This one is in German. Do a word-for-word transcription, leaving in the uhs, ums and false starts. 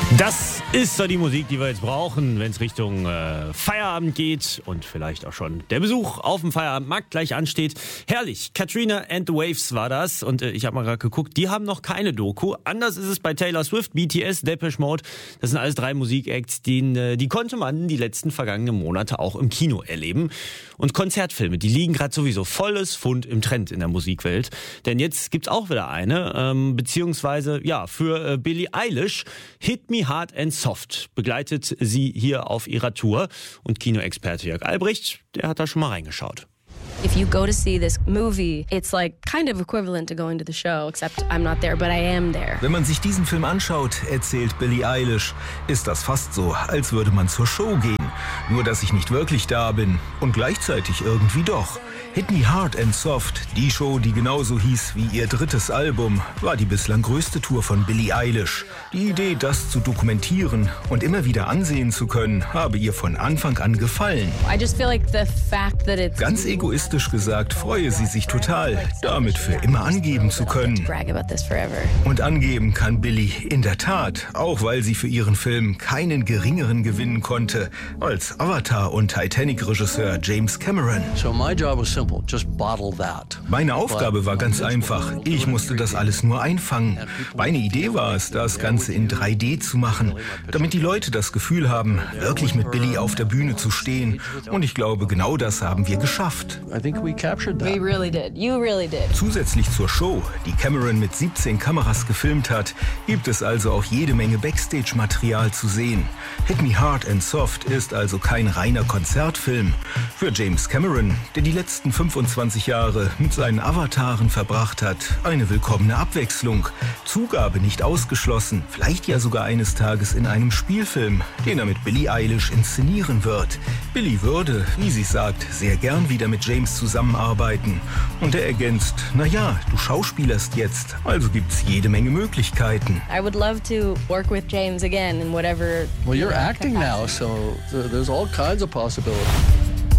Das ist so die Musik, die wir jetzt brauchen, wenn es Richtung äh, Feierabend geht und vielleicht auch schon der Besuch auf dem Feierabendmarkt gleich ansteht. Herrlich, Katrina and the Waves war das und äh, ich habe mal gerade geguckt, die haben noch keine Doku. Anders ist es bei Taylor Swift, B T S, Depeche Mode. Das sind alles drei Musikacts, die, äh, die konnte man die letzten vergangenen Monate auch im Kino erleben. Und Konzertfilme, die liegen gerade sowieso volles Pfund im Trend in der Musikwelt. Denn jetzt gibt's auch wieder eine, ähm, beziehungsweise ja für äh, Billie Eilish, Hit Me Hard and Soft begleitet sie hier auf ihrer Tour. Und Kinoexperte Jörg Albrecht, der hat da schon mal reingeschaut. If you go to see this movie, it's like kind of equivalent to going to the show, except I'm not there, but I am there. Wenn man sich diesen Film anschaut, erzählt Billie Eilish, ist das fast so, als würde man zur Show gehen. Nur, dass ich nicht wirklich da bin und gleichzeitig irgendwie doch. Hit Me Hard and Soft, die Show, die genauso hieß wie ihr drittes Album, war die bislang größte Tour von Billie Eilish. Die Idee, das zu dokumentieren und immer wieder ansehen zu können, habe ihr von Anfang an gefallen. I just feel like the fact that it's Ganz egoistisch gesagt, freue sie sich total, damit für immer angeben zu können. brag about this forever. Und angeben kann Billie in der Tat, auch weil sie für ihren Film keinen geringeren gewinnen konnte als Avatar- und Titanic-Regisseur James Cameron. So my job was simple, just bottle that. Meine Aufgabe war ganz einfach. Ich musste das alles nur einfangen. Meine Idee war es, das Ganze in drei D zu machen, damit die Leute das Gefühl haben, wirklich mit Billie auf der Bühne zu stehen. Und ich glaube, genau das haben wir geschafft. I think we captured that. We really did. You really did. Zusätzlich zur Show, die Cameron mit siebzehn Kameras gefilmt hat, gibt es also auch jede Menge Backstage-Material zu sehen. Hit Me Hard and Soft ist also kein reiner Konzertfilm. Für James Cameron, der die letzten fünfundzwanzig Jahre mit seinen Avataren verbracht hat, eine willkommene Abwechslung. Zugabe nicht ausgeschlossen, vielleicht ja sogar eines Tages in einem Spielfilm, den er mit Billie Eilish inszenieren wird. Billie würde, wie sie sagt, sehr gern wieder mit James zusammenarbeiten. Und er ergänzt, naja, du schauspielerst jetzt, also gibt's jede Menge Möglichkeiten. I would love to work with James again in whatever. Well, you're acting now, so th- there's all kinds of possibilities.